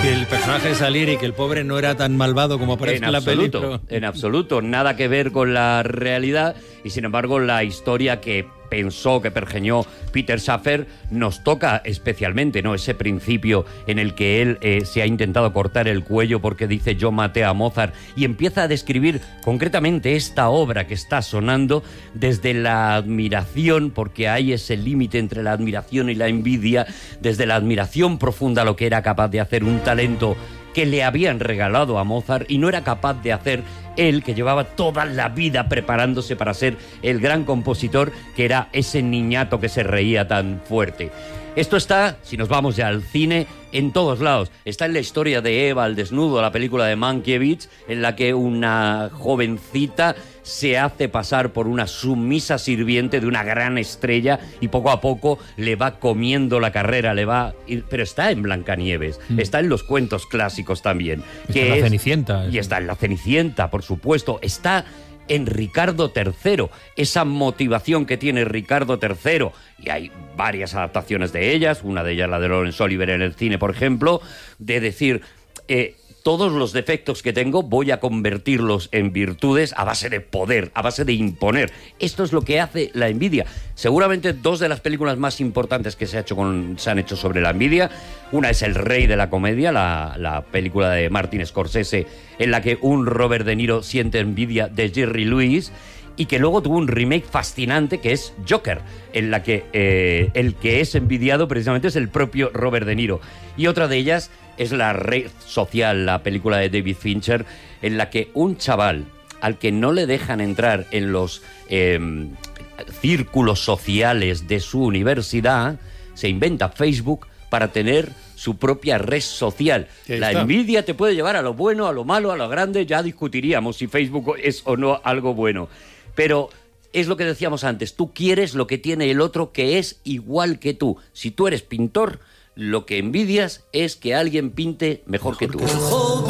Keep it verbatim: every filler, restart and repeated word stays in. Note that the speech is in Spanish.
Que el personaje de Salieri, que el pobre no era tan malvado como parece en la película. En absoluto, nada que ver con la realidad y sin embargo la historia que pensó, que pergeñó Peter Shaffer nos toca especialmente, ¿no? Ese principio en el que él eh, se ha intentado cortar el cuello porque dice yo maté a Mozart y empieza a describir concretamente esta obra que está sonando desde la admiración, porque hay ese límite entre la admiración y la envidia, desde la admiración profunda a lo que era capaz de hacer un talento que le habían regalado a Mozart y no era capaz de hacer él, que llevaba toda la vida preparándose para ser el gran compositor, que era ese niñato que se reía tan fuerte. Esto está, si nos vamos ya al cine, en todos lados. Está en la historia de Eva al desnudo, la película de Mankiewicz, en la que una jovencita se hace pasar por una sumisa sirviente de una gran estrella y poco a poco le va comiendo la carrera, le va... Pero está en Blancanieves, mm. está en los cuentos clásicos también. Está que en la es... Cenicienta. Y está en la Cenicienta, por supuesto. Está en Ricardo tercero, esa motivación que tiene Ricardo tercero, y hay varias adaptaciones de ellas, una de ellas la de Laurence Olivier en el cine, por ejemplo, de decir... Eh, todos los defectos que tengo voy a convertirlos en virtudes a base de poder, a base de imponer. Esto es lo que hace la envidia. Seguramente dos de las películas más importantes que se, ha hecho con, se han hecho sobre la envidia, una es El Rey de la Comedia, la, la película de Martin Scorsese, en la que un Robert De Niro siente envidia de Jerry Lewis, y que luego tuvo un remake fascinante que es Joker, en la que eh, el que es envidiado precisamente es el propio Robert De Niro. Y otra de ellas es La Red Social, la película de David Fincher, en la que un chaval al que no le dejan entrar en los eh, círculos sociales de su universidad se inventa Facebook para tener su propia red social. La envidia te puede llevar a lo bueno, a lo malo, a lo grande. Ya discutiríamos si Facebook es o no algo bueno. Pero es lo que decíamos antes, tú quieres lo que tiene el otro que es igual que tú. Si tú eres pintor, lo que envidias es que alguien pinte mejor, mejor que tú. Que